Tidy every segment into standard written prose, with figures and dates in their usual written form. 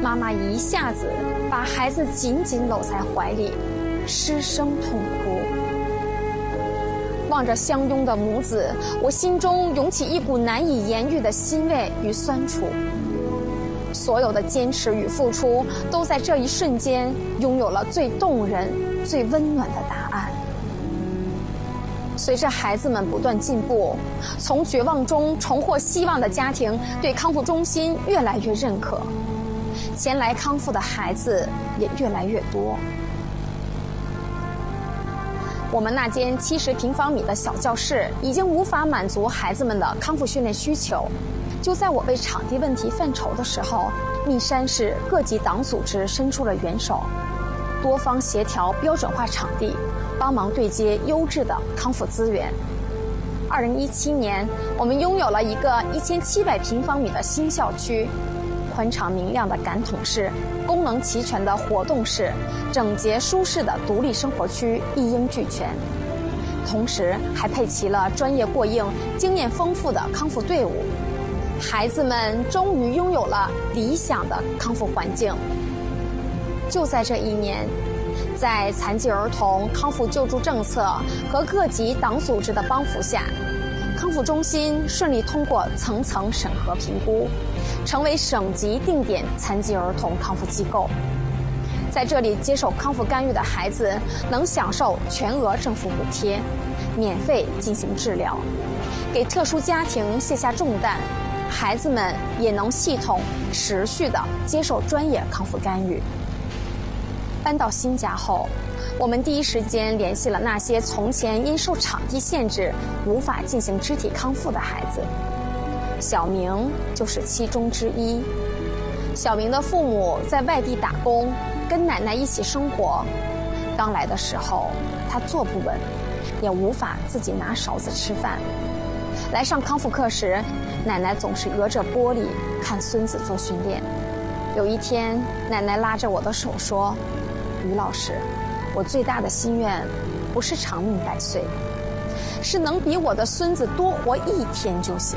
妈妈一下子把孩子紧紧搂在怀里，失声痛哭。望着相拥的母子，我心中涌起一股难以言喻的欣慰与酸楚。所有的坚持与付出，都在这一瞬间拥有了最动人、最温暖的答案。随着孩子们不断进步，从绝望中重获希望的家庭对康复中心越来越认可，前来康复的孩子也越来越多。我们那间70平方米的小教室已经无法满足孩子们的康复训练需求。就在我为场地问题犯愁的时候，密山市各级党组织伸出了援手，多方协调标准化场地，帮忙对接优质的康复资源。2017年，我们拥有了一个1700平方米的新校区，宽敞明亮的感统室，功能齐全的活动室，整洁舒适的独立生活区一应俱全。同时还配齐了专业过硬、经验丰富的康复队伍。孩子们终于拥有了理想的康复环境。就在这一年，在残疾儿童康复救助政策和各级党组织的帮扶下，康复中心顺利通过层层审核评估，成为省级定点残疾儿童康复机构。在这里接受康复干预的孩子能享受全额政府补贴，免费进行治疗，给特殊家庭卸下重担，孩子们也能系统持续地接受专业康复干预。搬到新家后，我们第一时间联系了那些从前因受场地限制无法进行肢体康复的孩子，小明就是其中之一。小明的父母在外地打工，跟奶奶一起生活。刚来的时候，他坐不稳，也无法自己拿勺子吃饭。来上康复课时，奶奶总是隔着玻璃看孙子做训练。有一天，奶奶拉着我的手说：“于老师，我最大的心愿不是长命百岁，是能比我的孙子多活1天就行。”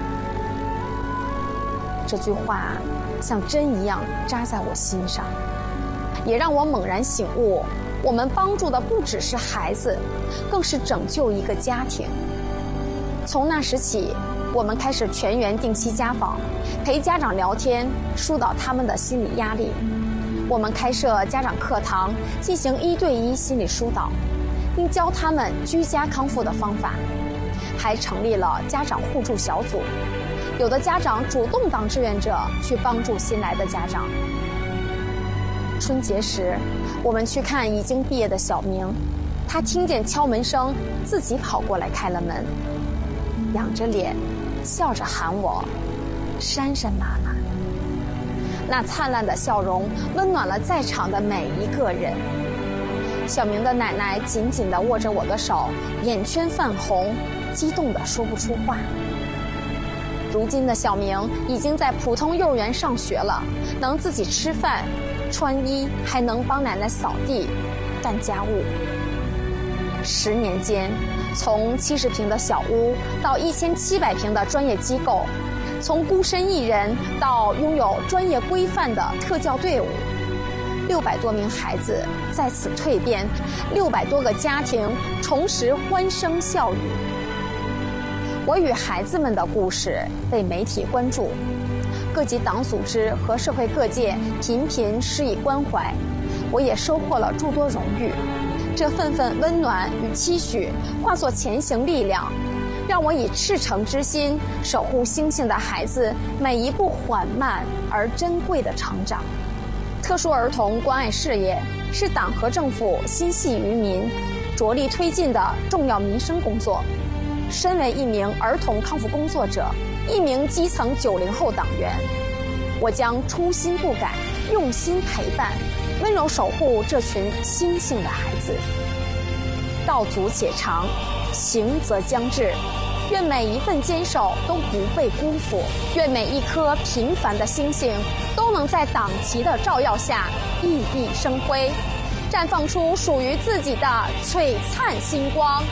这句话像针一样扎在我心上，也让我猛然醒悟，我们帮助的不只是孩子，更是拯救一个家庭。从那时起，我们开始全员定期家访，陪家长聊天，疏导他们的心理压力。我们开设家长课堂，进行1对1心理疏导，并教他们居家康复的方法，还成立了家长互助小组。有的家长主动当志愿者去帮助新来的家长。春节时，我们去看已经毕业的小明，他听见敲门声，自己跑过来开了门，仰着脸，笑着喊我珊珊妈妈。那灿烂的笑容温暖了在场的每一个人。小明的奶奶紧紧地握着我的手，眼圈泛红，激动地说不出话。如今的小明已经在普通幼儿园上学了，能自己吃饭、穿衣，还能帮奶奶扫地、干家务。10年间，从70平的小屋到1700平的专业机构，从孤身一人到拥有专业规范的特教队伍，600多名孩子在此蜕变，600多个家庭重拾欢声笑语。我与孩子们的故事被媒体关注，各级党组织和社会各界频频施以关怀，我也收获了诸多荣誉。这份份温暖与期许化作前行力量，让我以赤诚之心守护星星的孩子每一步缓慢而珍贵的成长。特殊儿童关爱事业是党和政府心系于民、着力推进的重要民生工作。身为一名儿童康复工作者，一名基层90后党员，我将初心不改，用心陪伴，温柔守护这群星星的孩子。道阻且长，行则将至。愿每一份坚守都不被辜负，愿每一颗平凡的星星都能在党旗的照耀下熠熠生辉，绽放出属于自己的璀璨星光。